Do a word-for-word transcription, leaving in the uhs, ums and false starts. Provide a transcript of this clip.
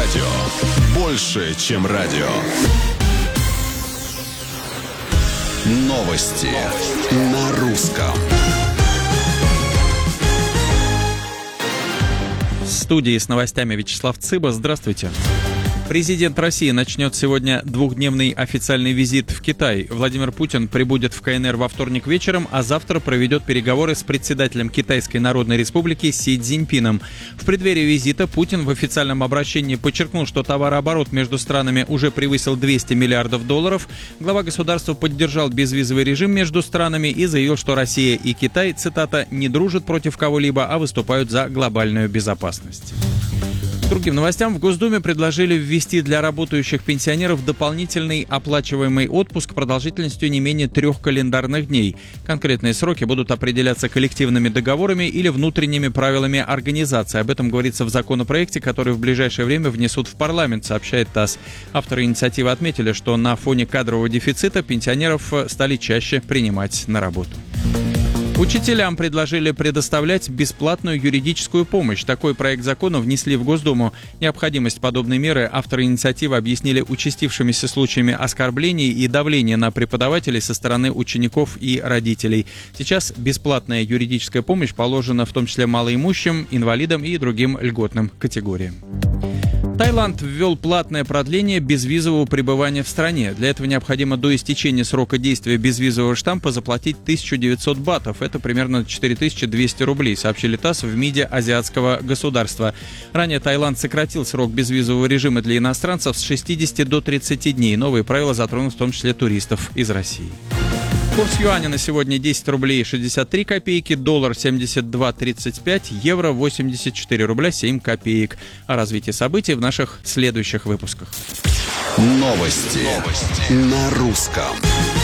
радио. Больше, чем радио. Новости на русском. В студии с новостями Вячеслав Цыба. Здравствуйте. Президент России начнет сегодня двухдневный официальный визит в Китай. Владимир Путин прибудет в КНР во вторник вечером, а завтра проведет переговоры с председателем Китайской Народной Республики Си Цзиньпином. В преддверии визита Путин в официальном обращении подчеркнул, что товарооборот между странами уже превысил двести миллиардов долларов. Глава государства поддержал безвизовый режим между странами и заявил, что Россия и Китай, цитата, «не дружат против кого-либо, а выступают за глобальную безопасность». К другим новостям. В Госдуме предложили ввести для работающих пенсионеров дополнительный оплачиваемый отпуск продолжительностью не менее трех календарных дней. Конкретные сроки будут определяться коллективными договорами или внутренними правилами организации. Об этом говорится в законопроекте, который в ближайшее время внесут в парламент, сообщает ТАСС. Авторы инициативы отметили, что на фоне кадрового дефицита пенсионеров стали чаще принимать на работу. Учителям предложили предоставлять бесплатную юридическую помощь. Такой проект закона внесли в Госдуму. Необходимость подобной меры авторы инициативы объяснили участившимися случаями оскорблений и давления на преподавателей со стороны учеников и родителей. Сейчас бесплатная юридическая помощь положена в том числе малоимущим, инвалидам и другим льготным категориям. Таиланд ввел платное продление безвизового пребывания в стране. Для этого необходимо до истечения срока действия безвизового штампа заплатить тысячу девятьсот батов. Это примерно четыре тысячи двести рублей, сообщили ТАСС в МИДе азиатского государства. Ранее Таиланд сократил срок безвизового режима для иностранцев с шестидесяти до тридцати дней. Новые правила затронут в том числе туристов из России. Курс юаня на сегодня десять рублей шестьдесят три копейки, доллар семьдесят два тридцать пять, евро восемьдесят четыре рубля семь копеек. О развитии событий в наших следующих выпусках. Новости, Новости. На русском.